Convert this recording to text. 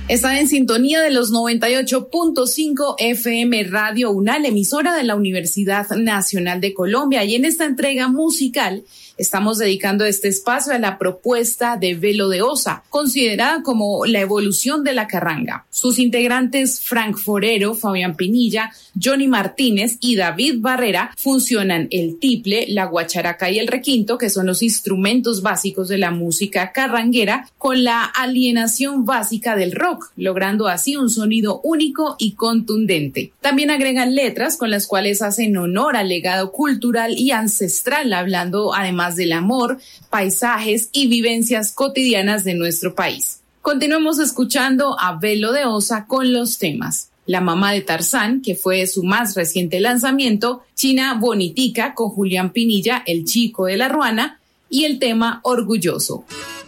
Están en sintonía de los 98.5 FM Radio UNAL, emisora de la Universidad Nacional de Colombia, y en esta entrega musical estamos dedicando este espacio a la propuesta de Velo de Osa, considerada como la evolución de la carranga. Sus integrantes Frank Forero, Fabián Pinilla, Johnny Martínez y David Barrera funcionan el tiple, la guacharaca y el requinto, que son los instrumentos básicos de la música carranguera, con la alienación básica del rock, logrando así un sonido único y contundente. También agregan letras con las cuales hacen honor al legado cultural y ancestral, hablando además del amor, paisajes y vivencias cotidianas de nuestro país. Continuemos escuchando a Velo de Osa con los temas La mamá de Tarzán, que fue su más reciente lanzamiento, China Bonitica con Julián Pinilla, el chico de la ruana, y el tema Orgulloso.